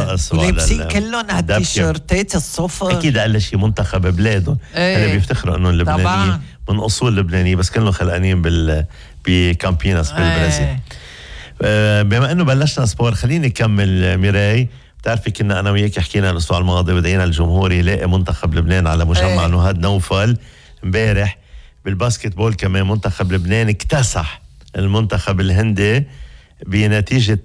الرقص لابسين كلهم هالتيشيرتات الصفر. اكيد اقل شيء منتخب بلادهم. هلا بيفتخروا انهم لبنانيين من اصول لبنانيه، بس كلهم خلقانين بكامبيناس بالبرازيل. بما انه بلشنا سبور خليني نكمل. ميراي، بتعرفي كنا انا وياك حكينا الاسبوع الماضي ودعينا الجمهور يلاقي منتخب لبنان على مجمع نهاد نوفل. امبارح بالباسكت بول كمان منتخب لبنان اكتسح المنتخب الهندي بنتيجة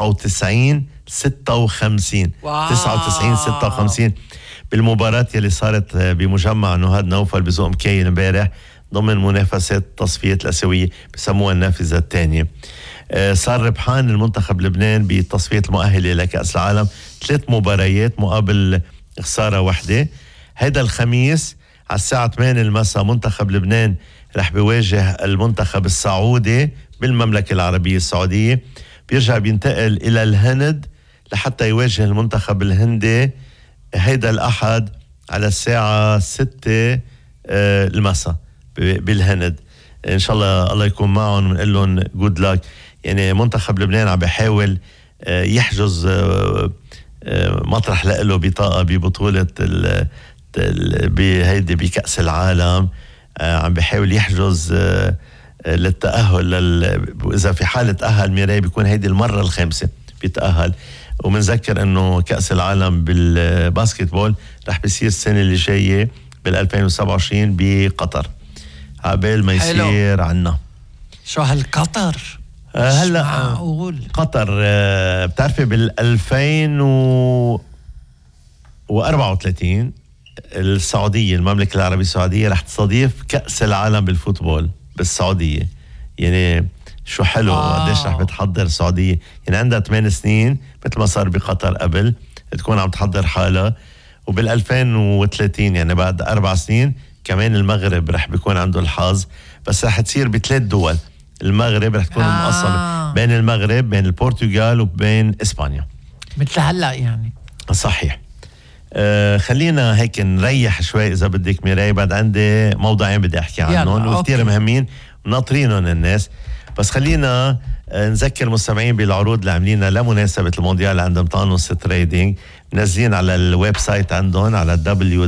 99-56. 99-56 بالمباراة يلي صارت بمجمع نهاد نوفل بزوم كاين امبارح ضمن منافسات تصفية الآسيوية بسموها النافذة الثانية. صار ربحان المنتخب لبنان بتصفية المؤهلة لكأس العالم 3 مباريات مقابل خسارة واحدة. هيدا الخميس على الساعة 8 المساء منتخب لبنان رح بيواجه المنتخب السعودي بالمملكة العربية السعودية. بيرجع بينتقل إلى الهند لحتى يواجه المنتخب الهندي هيدا الأحد على الساعة 6 المساء بالهند. إن شاء الله يكون معهم ونقول لهم good luck. يعني منتخب لبنان عم بيحاول يحجز مطرح له بطاقة ببطولة بهيدي بكأس العالم. عم بيحاول يحجز للتأهل إذا في حالة تأهل ميراي بيكون هيدي المرة الخامسة بيتأهل. ومنذكر انه كأس العالم بالباسكتبول رح بيصير السنة اللي جاية بال2027 بقطر عبال ما يصير عنا. شو هالقطر؟ هلا قطر بتعرفي بال2034 السعودية المملكة العربية السعودية رح تستضيف كأس العالم بالفوتبول بالسعودية. يعني شو حلو قديش رح بتحضر السعودية. يعني عندها 8 سنين مثل ما صار بقطر قبل تكون عم تحضر حالها. وبال2030 يعني بعد 4 سنين كمان المغرب رح بيكون عنده الحظ، بس رح تصير ب3 دول. المغرب رح تكون مقسمة بين المغرب بين البرتغال وبين إسبانيا مثل هلأ يعني. صحيح. خلينا هيك نريح شوي إذا بدك ميراي، بعد عندي موضوعين بدي أحكي عنهم وكتير مهمين وناطرينهم الناس. بس خلينا نذكر المستمعين بالعروض اللي عاملينها لمناسبة المونديال عند مطانوس تريدينج. نازلين على الويب سايت عندهم على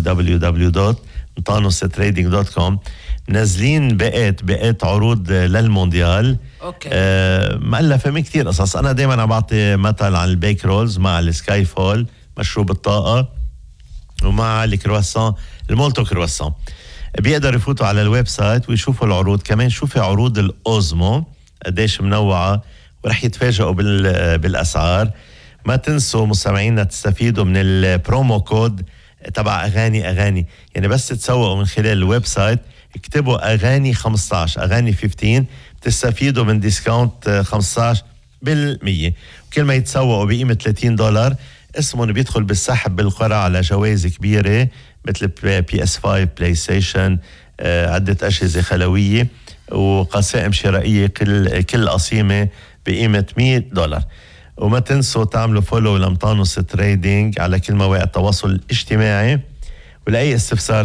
www.mtanostrading.com. نازلين بقيت عروض للمونديال. مؤلفة من كتير قصص. أنا دايما عم بعطي مثل عن البيك رولز مع السكاي فول مشروب الطاقة ومع الكرواسون المولتو كرواسون. بيقدر يفوتوا على الويب سايت ويشوفوا العروض. كمان شوفوا عروض الأوزمو قديش منوعة ورح يتفاجئوا بالأسعار. ما تنسوا مستمعينا تستفيدوا من البرومو كود تبع أغاني يعني بس تسوقوا من خلال الويب سايت اكتبوا أغاني 15 أغاني 15 تستفيدوا من ديسكاونت 15%. وكل ما يتسوقوا بقيمة $30 اسمهم بيدخل بالسحب بالقرعة على جوائز كبيرة مثل PS5 بلاي ستيشن عدة أجهزة خلوية وقسائم شرائية كل قسيمة بقيمة $100. وما تنسوا تعملوا فولو لمطانوس تريدينج على كل مواقع التواصل الاجتماعي. ولأي استفسار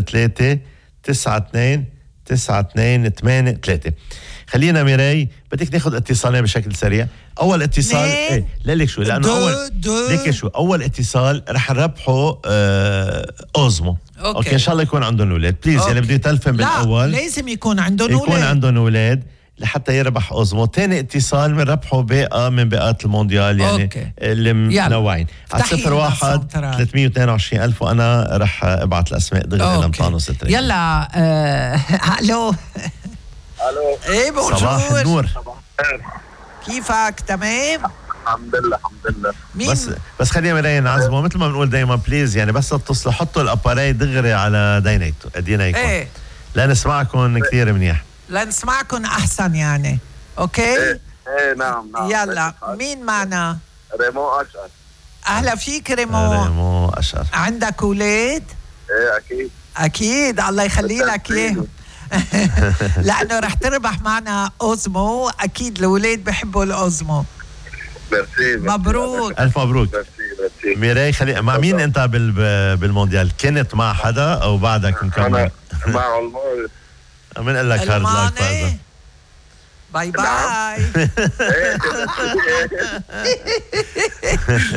03-92-92-83. خلينا ميراي بدك ناخد اتصالين بشكل سريع. اول اتصال ليك شو لانه اول اتصال رح نربحه اوزمو. اوكي ان شاء الله يكون عندهم اولاد بليز. يعني بدي تلفن بالاول لازم يكون عندهم اولاد لحتى يربح اوزمو. تاني اتصال بنربحه باقة من باقات المونديال يعني اللي منوعين على 01-322-1000 وانا رح ابعت الاسماء دغري لمطانوس التريد. يلا الو ايه بونجور. صباح النور. كيفك؟ تمام الحمد لله. مين؟ بس خلينا مراي نعزمه مثل ما بنقول دايما بليز. يعني بس اتصلوا حطوا الاباراي دغري على دينيكم لا نسمعكم كثير منيح. لا نسمعكم احسن يعني. اوكي نعم يلا مين معنا؟ ريمو أشعر. اهلا فيك ريمو أشعر. عندك اولاد؟ اكيد الله يخلي لك اياهم. لانه رح تربح معنا اوزمو. اكيد الاولاد بحبوا الاوزمو. ميرسي مبروك. الف مبروك. ميرسي. ميراي خلي مع مين انت بالمونديال؟ كنت مع حدا او بعدك مكمل؟ انا مع المول. من لك هارد لايف هذا. باي باي.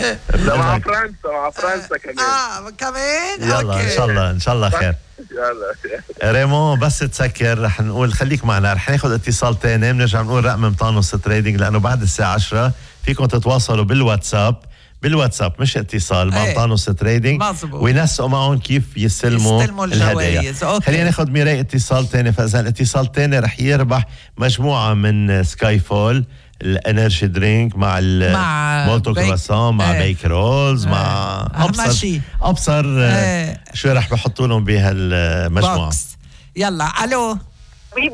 مع فرنسا كمان. كمان. يلا ان شاء الله خير. يلا ريمو بس تسكر رح نقول خليك معنا، رح ناخذ اتصال تاني، بنرجع نقول رقم مطانوس تريدينج، لانه بعد الساعه 10 فيكم تتواصلوا بالواتساب مش اتصال مع مطانوس تريدينج، وينسقوا معهم كيف يستلموا الهدايا. خلينا ناخذ ميراي اتصال تاني، فاذا الاتصال تاني رح يربح مجموعه من سكاي فول الانرجي درينك مع المولتو كرواسون مع بيك رولز مع ابصر شو رح بحطوا لهم بهالمجموعه. يلا الو. وي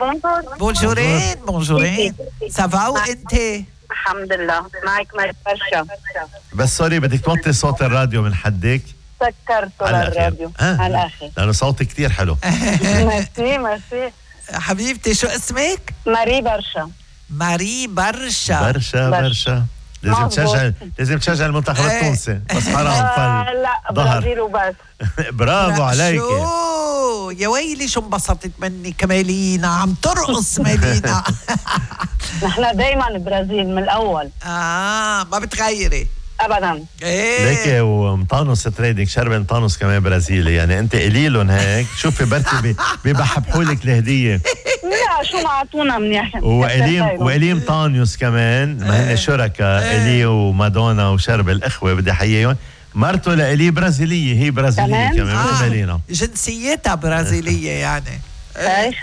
بونجورين سافا وانت؟ الحمد لله. معك برشا، بس سوري بدك توطي صوت الراديو من حدك. سكرته للراديو على الاخر لانه صوتك كتير حلو. ميرسي حبيبتي. شو اسمك؟ ماري برشا. لازم تشجع المنتخب التونسي، بس حرام لا برازيل وبس. برافو عليك. يا ويلي شو انبسطت منك مالينا، عم ترقص مالينا. نحن دايما برازيل من الاول. ما بتغيري ابدا. ليكي ومطانوس تريدينج شربة مطانوس كمان برازيلي، يعني انت قليلهم هيك. شوفي بركي بيبحبحوا لك الهديه. لا شو ما عطونا منيح. وإلي مطانيوس كمان، ما هن شركاء. إلي ومادونا وشربة الإخوة بدي أحييهم. مرته لإلي برازيلية، هي برازيلية كمان مثل مالينا، جنسيتها برازيلية يعني. هاي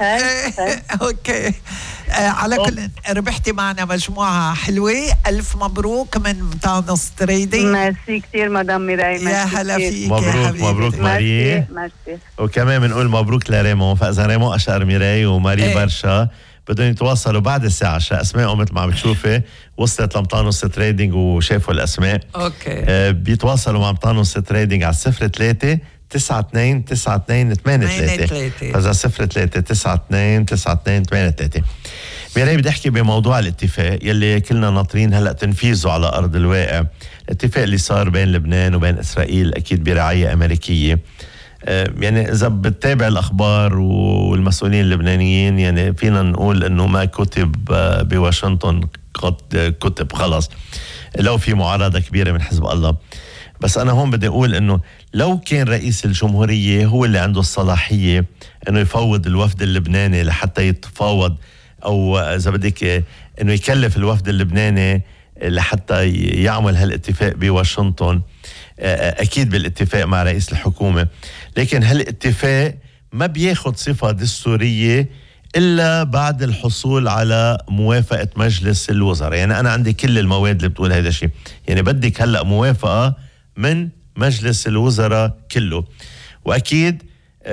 اوكي. على كل ربحتي معنا مجموعة حلوة. ألف مبروك من مطانوس تريدينج. ميرسي كتير مدام ميراي. يا هلا فيك. مبروك ماري. وكمان بنقول مبروك لريمو. فإذا ريمو أشقر ميراي وماري برشا بدهم يتواصلوا بعد الساعة 10. أسمائهم مثل ما عم بتشوفي وصلت لمطانوس تريدينج وشافوا الأسماء. اوكي. بيتواصلوا مع مطانوس تريدينج على 03 92 92 83. فإذا 03 92 92 83. ميراي بدي أحكي بموضوع الاتفاق يلي كلنا ناطرين هلأ تنفيذه على أرض الواقع. الاتفاق اللي صار بين لبنان وبين إسرائيل أكيد برعاية أمريكية. يعني إذا بتتابع الأخبار والمسؤولين اللبنانيين يعني فينا نقول إنه ما كتب بواشنطن قد كتب خلص، لو في معارضة كبيرة من حزب الله. بس أنا هون بدي أقول إنه لو كان رئيس الجمهورية هو اللي عنده الصلاحية إنه يفوض الوفد اللبناني لحتى يتفاوض، أو إذا بدك إنه يكلف الوفد اللبناني لحتى يعمل هالاتفاق بواشنطن، أكيد بالاتفاق مع رئيس الحكومة. لكن هالاتفاق ما بياخد صفة دستورية إلا بعد الحصول على موافقة مجلس الوزراء. يعني أنا عندي كل المواد اللي بتقول هيدا الشيء، يعني بدك هلأ موافقة من مجلس الوزراء كله. وأكيد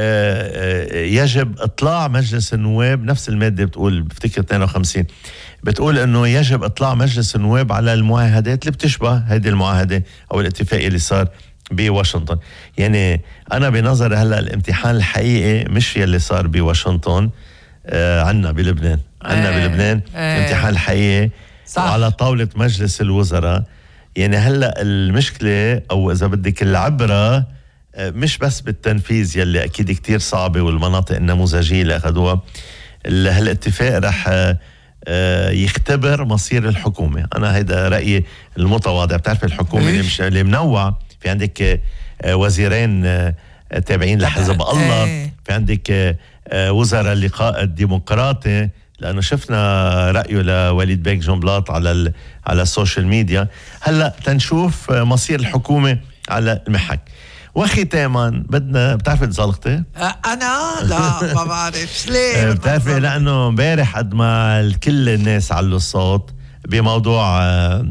يجب إطلاع مجلس النواب، نفس المادة بتقول بفتكر 52 بتقول إنه يجب إطلاع مجلس النواب على المعاهدات اللي بتشبه هذه المعاهدة أو الاتفاق اللي صار بواشنطن. يعني أنا بنظري هلأ الامتحان الحقيقي مش يلي صار بواشنطن، عنا بلبنان الامتحان الحقيقي على طاولة مجلس الوزراء. يعني هلأ المشكلة أو إذا بدك العبرة مش بس بالتنفيذ يلي أكيد كتير صعبة والمناطق النموذجية اللي أخذوها. هالاتفاق رح يختبر مصير الحكومة. أنا هيدا رأيي المتواضع. بتعرف الحكومة اللي منوع، في عندك وزيرين تابعين لحزب الله، في عندك وزراء اللقاء الديمقراطي، لأنه شفنا رأيه لوليد بيك جنبلاط على السوشيال ميديا. هلأ تنشوف مصير الحكومة على المحك. وختاما بدنا، بتعرفي انزلقتي؟ أنا لا ما بعرف ليه. بتعرفي لأنه امبارح قد ما كل الناس علوا الصوت بموضوع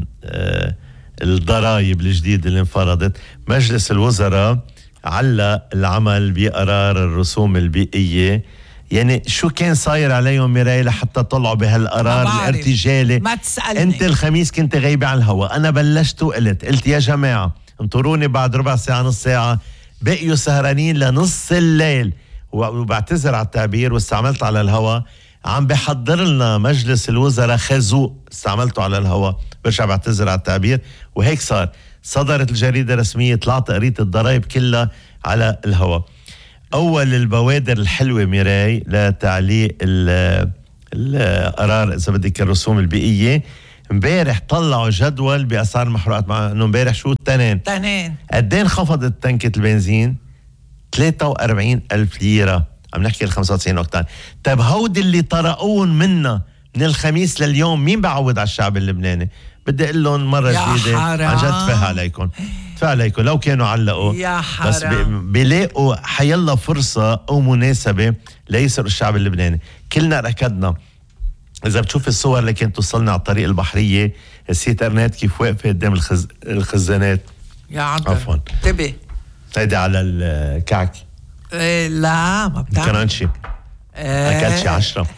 الضرائب الجديد اللي انفرضت، مجلس الوزراء علق العمل بقرار الرسوم البيئية. يعني شو كان صاير عليهم ميراي لحتى طلعوا بهالقرار الارتجالي؟ ما تسألني. انت الخميس كنت غايبة على الهواء، انا بلشت وقلت يا جماعة انطروني بعد ربع ساعة نص ساعة. بقيوا سهرانين لنص الليل، وبعتذر على التعبير واستعملت على الهواء. عم بحضر لنا مجلس الوزراء خازوق، استعملته على الهواء، برجع بعتذر على التعبير. وهيك صدرت الجريدة الرسمية، طلعت قريت الضرائب كلها على الهواء. أول البوادر الحلوة ميراي لتعليق القرار إذا بدك الرسوم البيئية، امبارح طلعوا جدول بأسعار المحروقات، مع انه امبارح شو تنين قدين انخفضت تنكة البنزين 43,000 ليرة، عم نحكي ال 95 أوكتان. طيب هودي اللي طرقون منا من الخميس لليوم مين بعود على الشعب اللبناني؟ بدي اقول لهم مرة جديدة عن جد تفه عليكم لو كانوا علقوا يا حرام. بس بيلاقوا حيلا فرصة أو مناسبة ليسروا الشعب اللبناني. كلنا ركضنا، إذا بتشوف الصور اللي كانت توصلنا على الطريق البحرية السيترنات كيف واقفة قدام الخزانات. يا عبد عفوا انتبه هيدي على الكعك. لا ما بتعمل كرانشي أكلت شي 10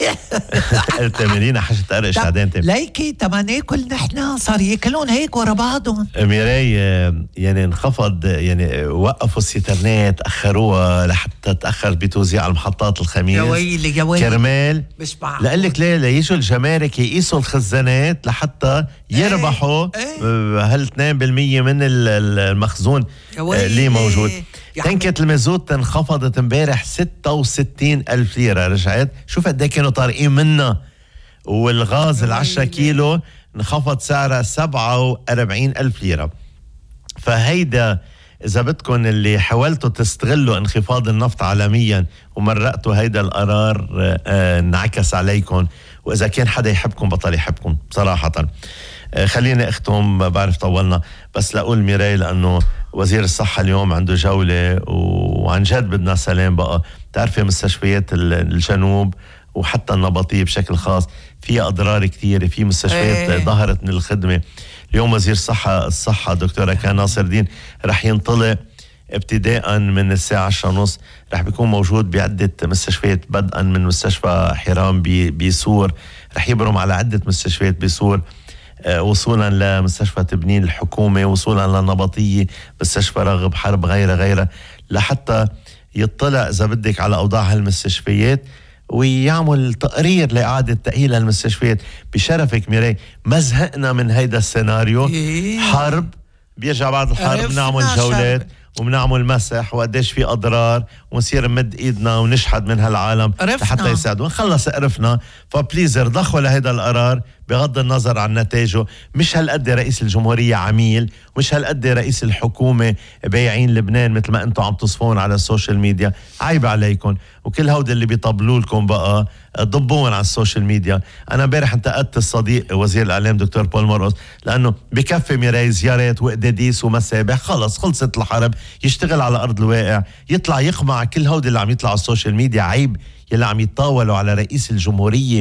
قلت ميرينا حشت قرش بعدين ليكي تما ناكل نحن صار ياكلون هيك ورا بعضهم. ميراي يعني انخفض، يعني وقفوا السيترنات أخروها لحتى تأخر بتوزيع على المحطات الخميس. يا ويلي كرمال مش معقول. لقلك ليه ليجوا الجمارك يقيسوا الخزانات لحتى يربحوا هال 2% من المخزون اللي موجود. تنكة المازوت انخفضت امبارح 66,000 ليرة رجعت. شوف قد ايه كانوا طارقين منا. والغاز ال10 كيلو انخفض سعرها 47,000 ليرة. فهيدا إذا بدكم اللي حاولتوا تستغلوا انخفاض النفط عالميا ومرقتوا هيدا القرار انعكس عليكم. وإذا كان حدا يحبكم بطل يحبكم صراحة. خليني أختم، بعرف طولنا بس لأقول ميراي لأنه وزير الصحة اليوم عنده جولة وعن جد بدنا سلام بقى. تعرفي مستشفيات الجنوب وحتى النبطية بشكل خاص فيها أضرار كثيرة، في مستشفيات ظهرت من الخدمة. اليوم وزير الصحة دكتورة كان ناصر الدين رح ينطلق ابتداء من الساعة 10:30. رح بيكون موجود بعدة مستشفيات بدءا من مستشفى حرام بسور، رح يبرم على عدة مستشفيات بسور وصولا لمستشفى تبنين الحكومة، وصولا للنبطية، مستشفى راغب حرب، غيرها لحتى يطلع إذا بدك على أوضاع هالمستشفيات ويعمل تقرير لإعادة تأهيل هالمستشفيات. بشرفك ميراي ما زهقنا من هيدا السيناريو. حرب بيرجع بعد الحرب نعمل جولات وبنعمل مسح وقديش في أضرار ونصير نمد إيدنا ونشحد من هالعالم لحتى يساعدوا ونخلص قرفنا. فبليز ارضخوا لهيدا القرار بغض النظر عن نتائجه. مش هالقد رئيس الجمهورية عميل، مش هالقد رئيس الحكومة بايعين لبنان مثل ما انتم عم تصفون على السوشيال ميديا. عيب عليكم. وكل هود اللي بيطبلوا لكم بقى ضبون على السوشيال ميديا. انا امبارح انتقدت الصديق وزير الاعلام دكتور بول مرقص لانه بكفي ميراي زيارات وقداديس ومسابح، خلصت الحرب، يشتغل على ارض الواقع، يطلع يقمع كل هود اللي عم يطلع على السوشيال ميديا. عيب يلي عم يتطاولوا على رئيس الجمهورية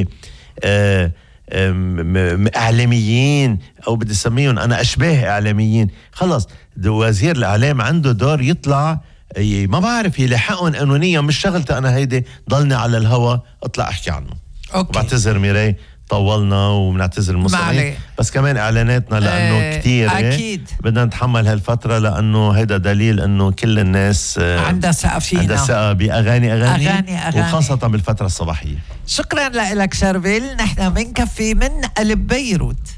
اعلاميين او بدي اسميهم انا اشباه اعلاميين. خلص وزير الاعلام عنده دور يطلع ما بعرف يلحقهم قانونيا. مش شغلتي انا هيدي ضلني على الهوا اطلع احكي عنه. وبعتذر ميراي طولنا وبنعتذر المستمعين بس كمان اعلاناتنا لانه كتير اكيد بدنا نتحمل هالفتره لانه هيدا دليل انه كل الناس عندها ثقه فينا، عندها ثقه باغاني وخاصه بالفتره الصباحيه. شكرا لك شربيل. نحن بنكفي من قلب بيروت.